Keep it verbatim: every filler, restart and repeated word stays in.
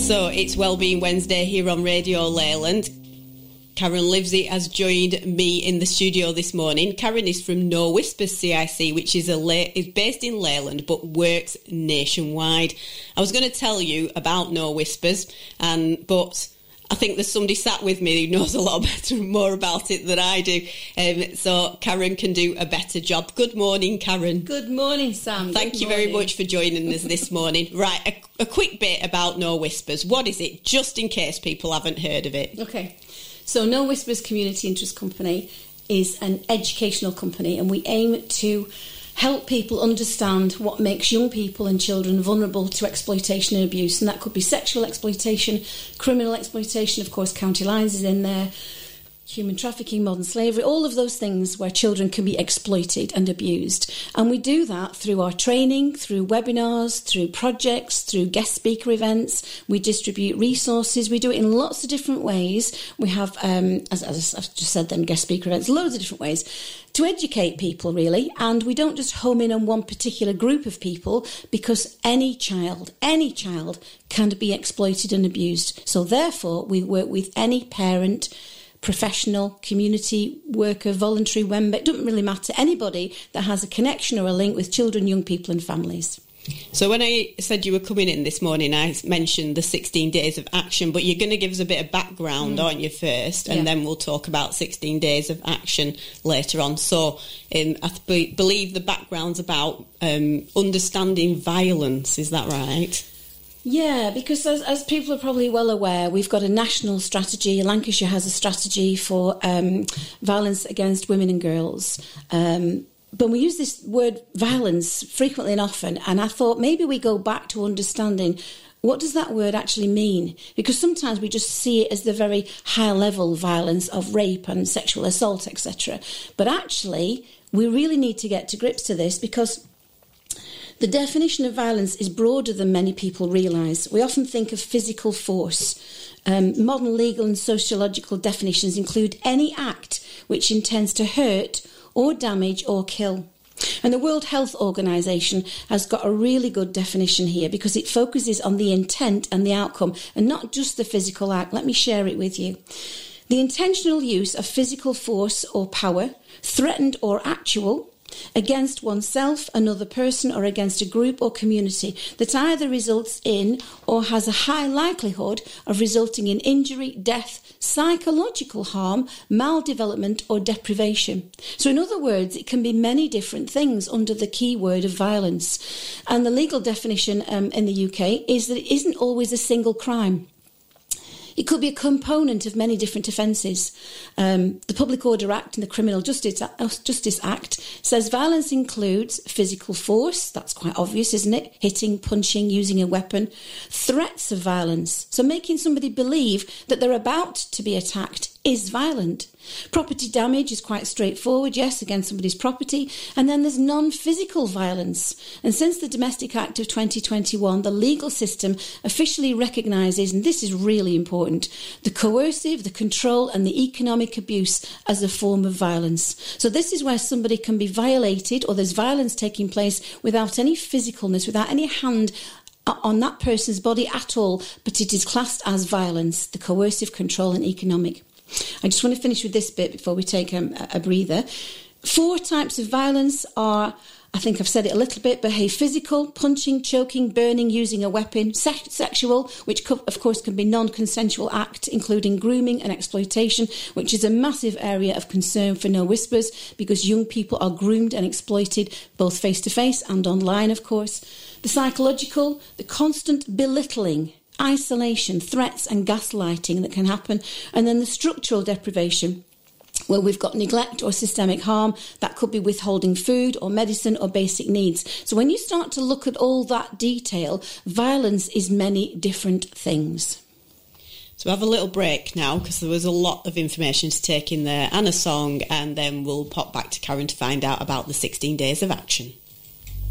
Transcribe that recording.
So it's Wellbeing Wednesday here on Radio Leyland. Karen Livesey has joined me in the studio this morning. Karen is from No Whispers C I C, which is a La- is based in Leyland but works nationwide. I was going to tell you about No Whispers, and but I think there's somebody sat with me who knows a lot better, more about it than I do. Um, so Karen can do a better job. Good morning, Karen. Good morning, Sam. Thank Good you morning. very much for joining us this morning. Right, a, a quick bit about No Whispers. What is it, just in case people haven't heard of it? Okay. So No Whispers Community Interest Company is an educational company, and we aim to help people understand what makes young people and children vulnerable to exploitation and abuse. And that could be sexual exploitation, criminal exploitation, of course, county lines is in there, human trafficking, modern slavery, all of those things where children can be exploited and abused. And we do that through our training, through webinars, through projects, through guest speaker events. We distribute resources. We do it in lots of different ways. We have, um, as, as I've just said then, guest speaker events, loads of different ways to educate people, really. And we don't just home in on one particular group of people, because any child, any child can be exploited and abused. So therefore, we work with any parent, professional, community worker, voluntary, member, it doesn't really matter, anybody that has a connection or a link with children, young people and families. So when I said you were coming in this morning, I mentioned the sixteen days of action, but you're going to give us a bit of background, mm. aren't you, first? And yeah. then we'll talk about sixteen days of action later on. So um, I th- believe the background's about um, understanding violence, is that right? Yeah, because as, as people are probably well aware, we've got a national strategy. Lancashire has a strategy for um, violence against women and girls. Um, but we use this word violence frequently and often, and I thought maybe we go back to understanding what does that word actually mean? Because sometimes we just see it as the very high-level violence of rape and sexual assault, et cetera. But actually, we really need to get to grips to this, because the definition of violence is broader than many people realise. We often think of physical force. Um, modern legal and sociological definitions include any act which intends to hurt or damage or kill. And the World Health Organization has got a really good definition here, because it focuses on the intent and the outcome and not just the physical act. Let me share it with you. The intentional use of physical force or power, threatened or actual, against oneself, another person, or against a group or community that either results in or has a high likelihood of resulting in injury, death, psychological harm, maldevelopment or deprivation. So in other words, it can be many different things under the key word of violence. And the legal definition um, in the U K is that it isn't always a single crime. It could be a component of many different offences. Um, the Public Order Act and the Criminal Justice, Justice Act says violence includes physical force, that's quite obvious, isn't it? Hitting, punching, using a weapon. Threats of violence, so making somebody believe that they're about to be attacked is violent. Property damage is quite straightforward, yes, against somebody's property. And then there's non-physical violence. And since the Domestic Act of twenty twenty-one, the legal system officially recognises, and this is really important, the coercive, the control and the economic abuse as a form of violence. So this is where somebody can be violated, or there's violence taking place without any physicalness, without any hand on that person's body at all, but it is classed as violence, the coercive, control and economic. I just want to finish with this bit before we take um, a breather. Four types of violence are, I think I've said it a little bit, but hey, physical, punching, choking, burning, using a weapon, se- sexual, which co- of course can be non-consensual act, including grooming and exploitation, which is a massive area of concern for No Whispers, because young people are groomed and exploited both face-to-face and online, of course. The psychological, the constant belittling, isolation, threats and gaslighting that can happen, and then the structural deprivation, where we've got neglect or systemic harm. That could be withholding food or medicine or basic needs. So when you start to look at all that detail, violence is many different things. So have a little break now, because there was a lot of information to take in there, and a song, and then we'll pop back to Karen to find out about the sixteen days of action.